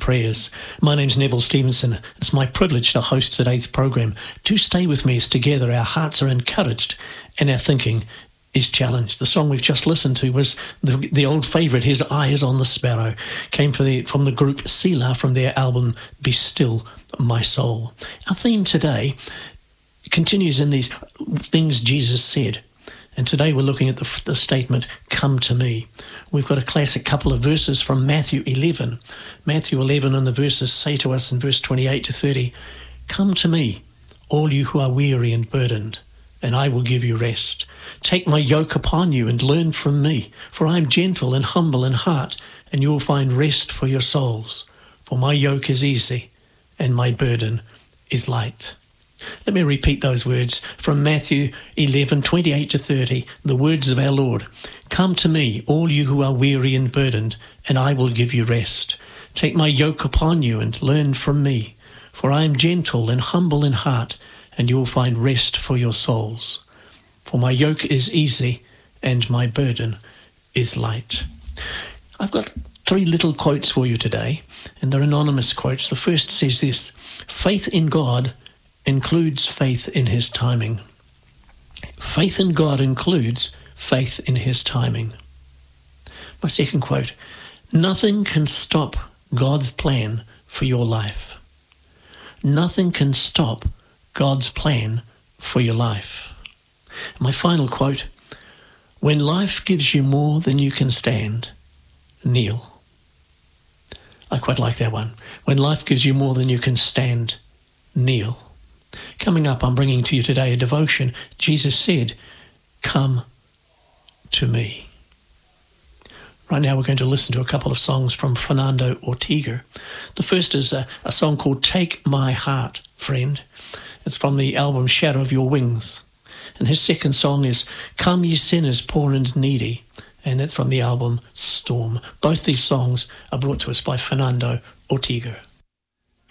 prayers. My name's Neville Stevenson. It's my privilege to host today's program. Do stay with me as together our hearts are encouraged and our thinking is challenged. The song we've just listened to was the old favourite, His Eye is on the Sparrow, came from the group Selah from their album Be Still My Soul. Our theme today continues in these things Jesus said. And today we're looking at the statement, come to me. We've got a classic couple of verses from Matthew 11. Matthew 11 and the verses say to us in verse 28 to 30, come to me, all you who are weary and burdened, and I will give you rest. Take my yoke upon you and learn from me, for I am gentle and humble in heart, and you will find rest for your souls. For my yoke is easy and my burden is light. Let me repeat those words from Matthew 11, 28 to 30, the words of our Lord. Come to me, all you who are weary and burdened, and I will give you rest. Take my yoke upon you and learn from me, for I am gentle and humble in heart, and you will find rest for your souls. For my yoke is easy and my burden is light. I've got 3 little quotes for you today, and they're anonymous quotes. The first says this: faith in God includes faith in his timing. Faith in God includes faith in his timing. My second quote: nothing can stop God's plan for your life. Nothing can stop God's plan for your life. My final quote: when life gives you more than you can stand, kneel. I quite like that one. When life gives you more than you can stand, kneel. Coming up, I'm bringing to you today a devotion. Jesus said, come to me. Right now we're going to listen to a couple of songs from Fernando Ortega. The first is a song called Take My Heart, Friend. It's from the album Shadow of Your Wings. And his second song is Come Ye Sinners Poor and Needy, and that's from the album Storm. Both these songs are brought to us by Fernando Ortega.